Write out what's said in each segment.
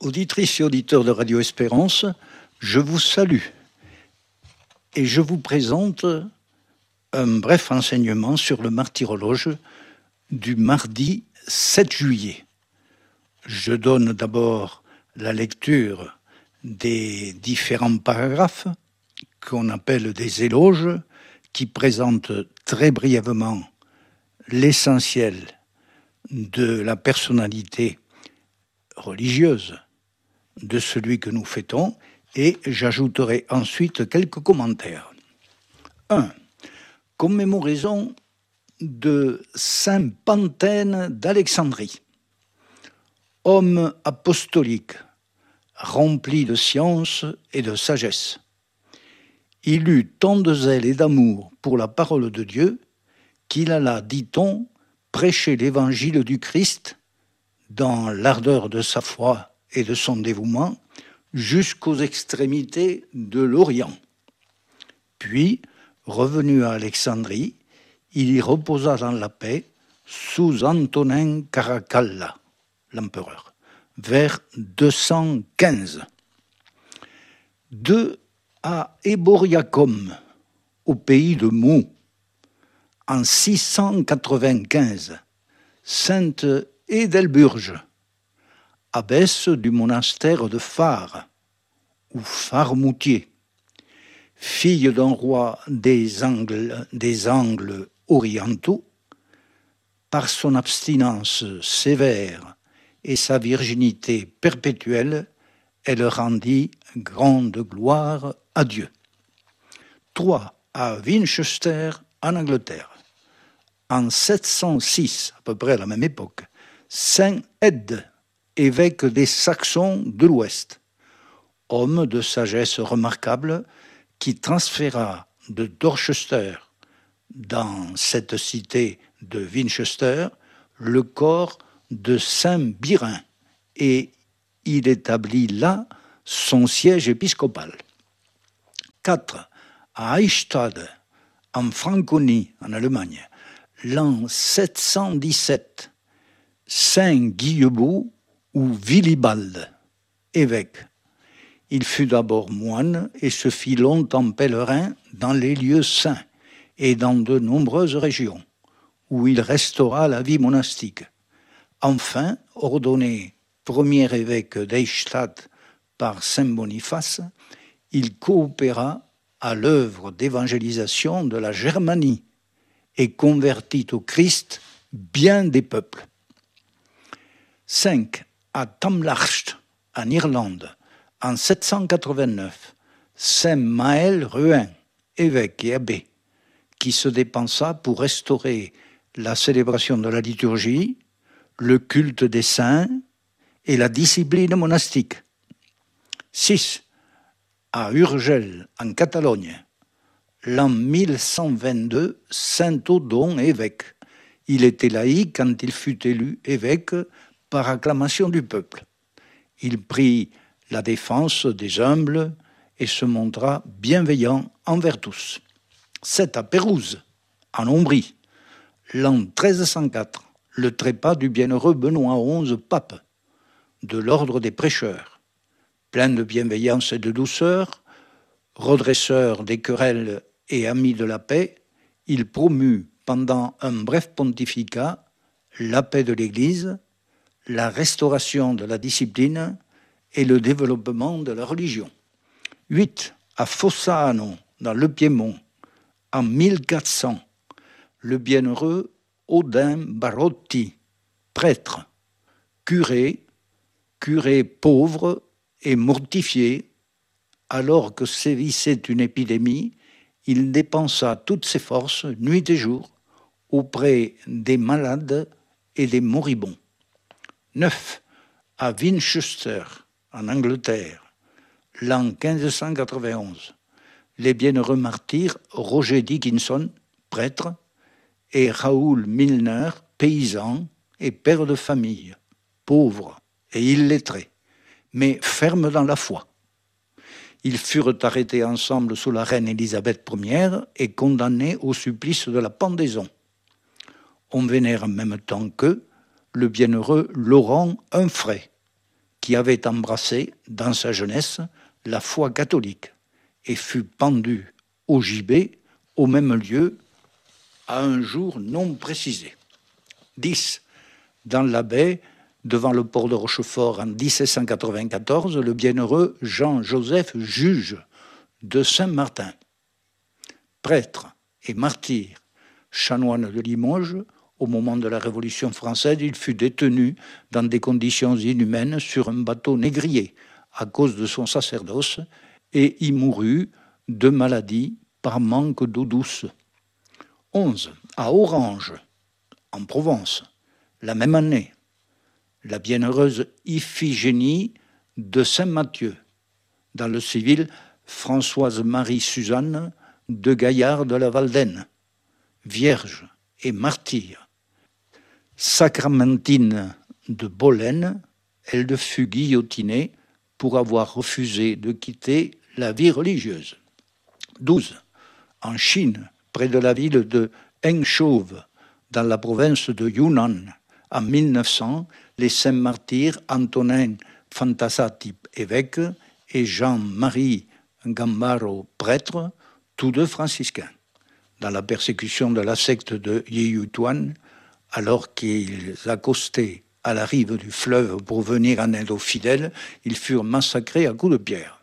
Auditrices et auditeurs de Radio Espérance, je vous salue et je vous présente un bref enseignement sur le martyrologe du mardi 7 juillet. Je donne d'abord la lecture des différents paragraphes qu'on appelle des éloges qui présentent très brièvement l'essentiel de la personnalité religieuse de celui que nous fêtons, et j'ajouterai ensuite quelques commentaires. 1. Commémoraison de Saint Panthène d'Alexandrie. Homme apostolique, rempli de science et de sagesse. Il eut tant de zèle et d'amour pour la parole de Dieu qu'il alla, dit-on, prêcher l'évangile du Christ dans l'ardeur de sa foi et de son dévouement jusqu'aux extrémités de l'Orient. Puis, revenu à Alexandrie, il y reposa dans la paix sous Antonin Caracalla, l'empereur, vers 215. 2. À Eboriacum, au pays de Meaux, en 695, Sainte Édelburge, abbesse du monastère de Fars, ou Farmoutier, fille d'un roi des Angles orientaux, par son abstinence sévère et sa virginité perpétuelle, elle rendit grande gloire à Dieu. 3. À Winchester, en Angleterre, en 706, à peu près à la même époque, Saint Ed, évêque des Saxons de l'Ouest, homme de sagesse remarquable qui transféra de Dorchester, dans cette cité de Winchester, le corps de Saint Birin, et il établit là son siège épiscopal. 4. À Eichstätt, en Franconie, en Allemagne, l'an 717, Saint Guillemot ou Willibald, évêque. Il fut d'abord moine et se fit longtemps pèlerin dans les lieux saints et dans de nombreuses régions, où il restaura la vie monastique. Enfin, ordonné premier évêque d'Eichstätt par Saint Boniface, il coopéra à l'œuvre d'évangélisation de la Germanie et convertit au Christ bien des peuples. 5. À Tamlarcht, en Irlande, en 789, Saint Maël Ruin, évêque et abbé, qui se dépensa pour restaurer la célébration de la liturgie, le culte des saints et la discipline monastique. 6. À Urgell, en Catalogne, l'an 1122, Saint Odon, évêque. Il était laïc quand il fut élu évêque par acclamation du peuple. Il prit la défense des humbles et se montra bienveillant envers tous. 7. À Pérouse, en Ombrie, l'an 1304, le trépas du bienheureux Benoît XI, pape, de l'ordre des prêcheurs, plein de bienveillance et de douceur, redresseur des querelles et ami de la paix, il promut pendant un bref pontificat la paix de l'Église, la restauration de la discipline et le développement de la religion. 8. À Fossano, dans le Piémont, en 1400, le bienheureux Odin Barotti, prêtre, curé pauvre et mortifié, alors que sévissait une épidémie, il dépensa toutes ses forces, nuit et jour, auprès des malades et des moribonds. 9. À Winchester, en Angleterre, l'an 1591, les bienheureux martyrs Roger Dickinson, prêtre, et Raoul Milner, paysan et père de famille, pauvre et illettré, mais ferme dans la foi. Ils furent arrêtés ensemble sous la reine Élisabeth Ier et condamnés au supplice de la pendaison. On vénère en même temps qu'eux le bienheureux Laurent Humphrey, qui avait embrassé, dans sa jeunesse, la foi catholique et fut pendu au gibet au même lieu à un jour non précisé. 10. Dans la baie, devant le port de Rochefort en 1794, le bienheureux Jean-Joseph juge de Saint-Martin. Prêtre et martyr, chanoine de Limoges, au moment de la Révolution française, il fut détenu dans des conditions inhumaines sur un bateau négrier à cause de son sacerdoce et y mourut de maladie par manque d'eau douce. 11. À Orange, en Provence, la même année, la bienheureuse Iphigénie de Saint-Mathieu. Dans le civil, Françoise-Marie-Suzanne de Gaillard de la Valdaine, vierge et martyre. Sacramentine de Bolène, elle fut guillotinée pour avoir refusé de quitter la vie religieuse. 12. En Chine, près de la ville de Hengshou, dans la province de Yunnan, en 1900, les saints martyrs Antonin Fantasati, évêque, et Jean-Marie Gambaro, prêtre, tous deux franciscains. Dans la persécution de la secte de Yeyutuan, alors qu'ils accostaient à la rive du fleuve pour venir en aide aux fidèles, ils furent massacrés à coups de pierre.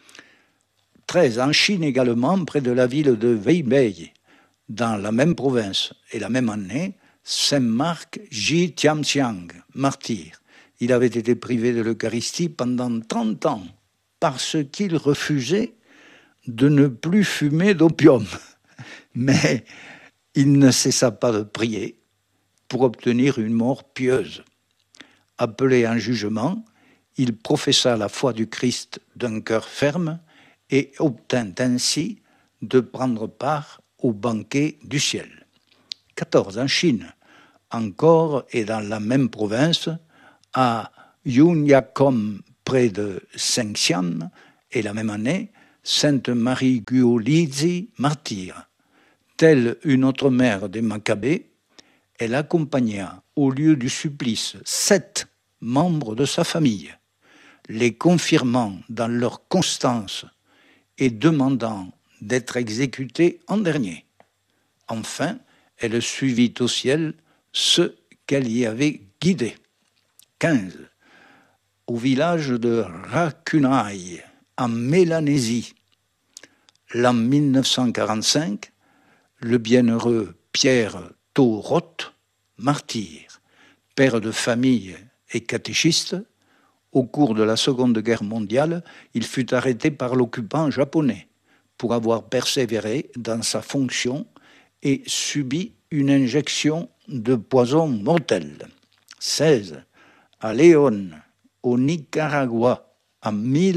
13. En Chine également, près de la ville de Weibei, dans la même province et la même année, Saint Marc Ji Tianxiang, martyr. Il avait été privé de l'Eucharistie pendant 30 ans parce qu'il refusait de ne plus fumer d'opium. Mais il ne cessa pas de prier pour obtenir une mort pieuse. Appelé en jugement, il professa la foi du Christ d'un cœur ferme et obtint ainsi de prendre part au banquet du ciel. 14. En Chine, encore et dans la même province, à Yunyakom, près de Shengxian, et la même année, Sainte Marie Guolizi, martyre. Telle une autre mère des Maccabées, elle accompagna au lieu du supplice 7 membres de sa famille, les confirmant dans leur constance et demandant d'être exécutés en dernier. Enfin, elle suivit au ciel ceux qu'elle y avait guidés. 15. Au village de Rakunai, en Mélanésie, l'an 1945, le bienheureux Pierre Thoroth, martyr, père de famille et catéchiste, au cours de la Seconde Guerre mondiale, il fut arrêté par l'occupant japonais pour avoir persévéré dans sa fonction et subi une injection de poison mortel. 16. À Léon, au Nicaragua, en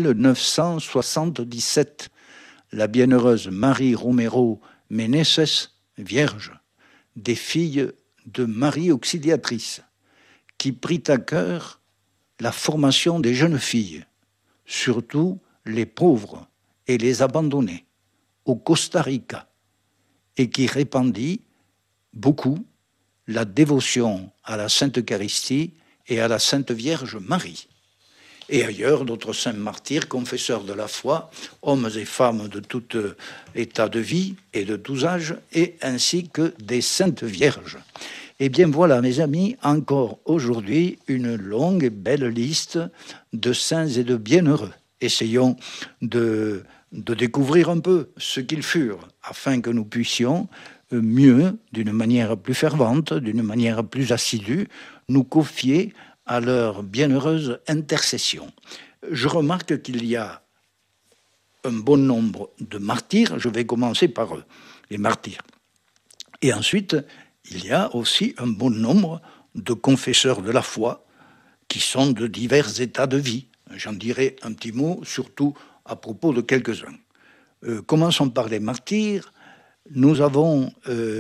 1977, la bienheureuse Marie Romero Meneses, vierge, des filles de Marie Auxiliatrice, qui prit à cœur la formation des jeunes filles, surtout les pauvres et les abandonnées, au Costa Rica, et qui répandit beaucoup la dévotion à la Sainte Eucharistie et à la Sainte Vierge Marie. Et ailleurs, d'autres saints martyrs, confesseurs de la foi, hommes et femmes de tout état de vie et de tous âges, et ainsi que des saintes vierges. Eh bien voilà, mes amis, encore aujourd'hui, une longue et belle liste de saints et de bienheureux. Essayons de découvrir un peu ce qu'ils furent, afin que nous puissions mieux, d'une manière plus fervente, d'une manière plus assidue, nous confier à leur bienheureuse intercession. Je remarque qu'il y a un bon nombre de martyrs, je vais commencer par eux, les martyrs. Et ensuite, il y a aussi un bon nombre de confesseurs de la foi qui sont de divers états de vie. J'en dirai un petit mot, surtout à propos de quelques-uns. Commençons par les martyrs. Nous avons,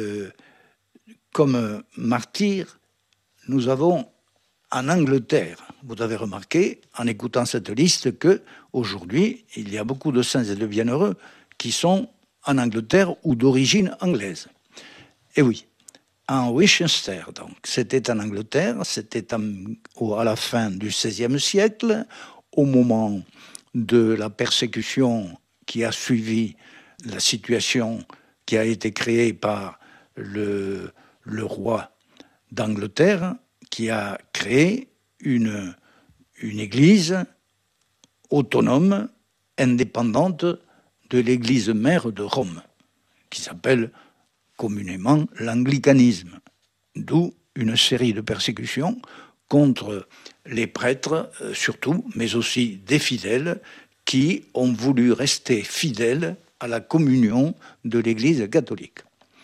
comme martyrs, nous avons en Angleterre, vous avez remarqué, en écoutant cette liste, qu'aujourd'hui, il y a beaucoup de saints et de bienheureux qui sont en Angleterre ou d'origine anglaise. Et oui, en Winchester. Donc, c'était en Angleterre, c'était à la fin du XVIe siècle, au moment de la persécution qui a suivi la situation qui a été créée par le roi d'Angleterre, qui a créé une église autonome, indépendante de l'église mère de Rome, qui s'appelle communément l'anglicanisme, d'où une série de persécutions contre les prêtres surtout, mais aussi des fidèles qui ont voulu rester fidèles à la communion de l'Église catholique.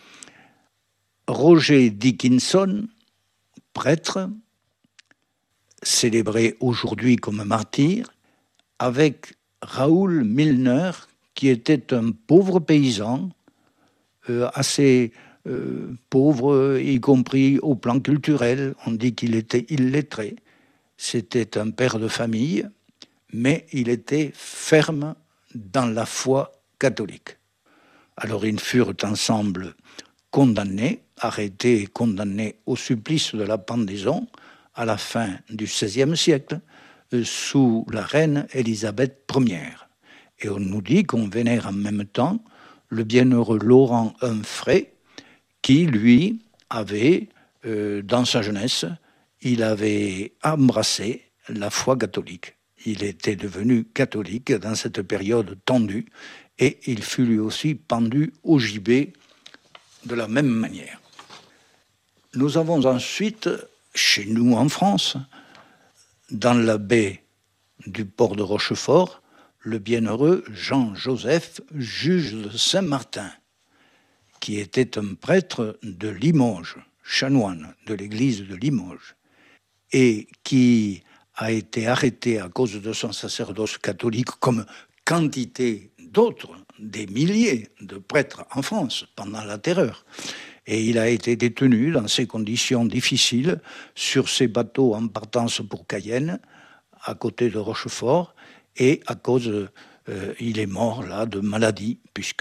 Roger Dickinson, prêtre, célébré aujourd'hui comme martyr, avec Raoul Milner, qui était un pauvre paysan, assez pauvre, y compris au plan culturel. On dit qu'il était illettré. C'était un père de famille, mais il était ferme dans la foi catholique. Alors ils furent ensemble condamnés, arrêtés et condamnés au supplice de la pendaison à la fin du XVIe siècle, sous la reine Élisabeth Ier. Et on nous dit qu'on vénère en même temps le bienheureux Laurent Humphrey, qui, lui, avait, dans sa jeunesse, il avait embrassé la foi catholique. Il était devenu catholique dans cette période tendue, et il fut lui aussi pendu au gibet de la même manière. Nous avons ensuite, chez nous en France, dans la baie du port de Rochefort, le bienheureux Jean-Joseph, juge de Saint-Martin, qui était un prêtre de Limoges, chanoine de l'église de Limoges, et qui a été arrêté à cause de son sacerdoce catholique, comme quantité d'autres, des milliers de prêtres en France pendant la Terreur. Et il a été détenu dans ces conditions difficiles sur ses bateaux en partance pour Cayenne, à côté de Rochefort, et à cause, il est mort là de maladie, puisque